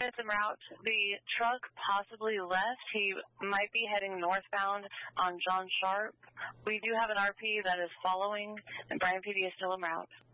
It's en route. The truck possibly left. He might be heading northbound on John Sharp. We do have an RP that is following, and Bryan PD is still en route.